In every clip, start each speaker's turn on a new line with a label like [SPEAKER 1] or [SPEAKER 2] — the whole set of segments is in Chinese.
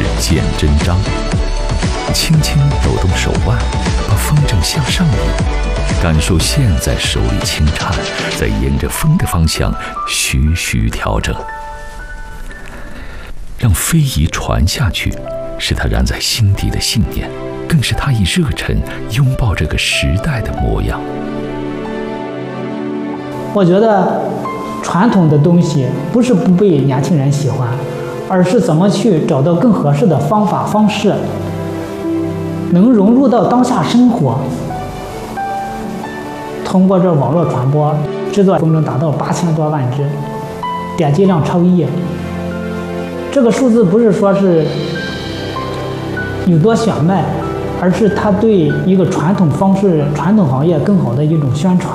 [SPEAKER 1] 是见真章，轻轻抖动手腕，把风筝向上移，感受线在手里轻颤，在沿着风的方向徐徐调整。让非遗传下去，是他燃在心底的信念，更是他以热忱拥抱这个时代的模样。
[SPEAKER 2] 我觉得传统的东西不是不被年轻人喜欢，而是怎么去找到更合适的方法方式，能融入到当下生活。通过这网络传播，制作风筝达到8000多万只，点击量超1亿。这个数字不是说是有多血脉，而是它对一个传统方式、传统行业更好的一种宣传。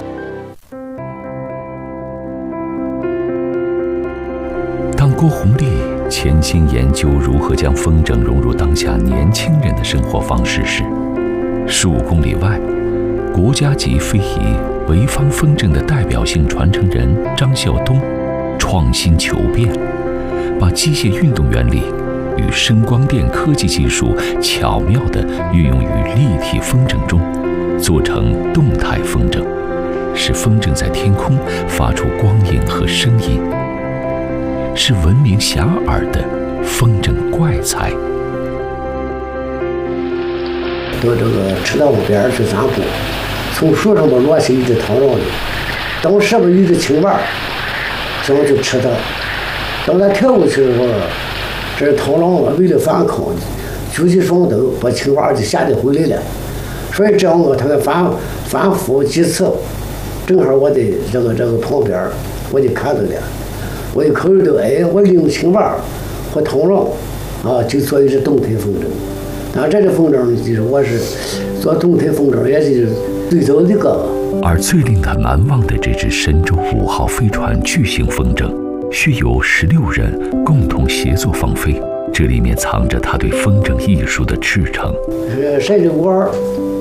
[SPEAKER 1] 当郭宏立潜心研究如何将风筝融入当下年轻人的生活方式时，15公里外，国家级非遗潍坊风筝的代表性传承人张孝东创新求变，把机械运动原理与声光电科技技术巧妙地运用于立体风筝中，做成动态风筝，使风筝在天空发出光影和声音，是闻名遐迩的风筝怪才。
[SPEAKER 3] 到这个池塘边去散步，从树上面落下一只螳螂的，当时边有一只青蛙想去吃它，当它跳过去的时候，这螳螂为了反抗，举起双手把青蛙就吓得回来了。所以这样他们反复几次，正好我的这个旁边我就看到了，我就考虑到，我利用青蛙和螳螂就做一只动态风筝。那这个风筝就是我是做动态风筝，也是最早的一个。
[SPEAKER 1] 而最令他难忘的这只神舟5号飞船巨型风筝，需由16人共同协作放飞，这里面藏着他对风筝艺术的赤诚。
[SPEAKER 3] 晒着玩，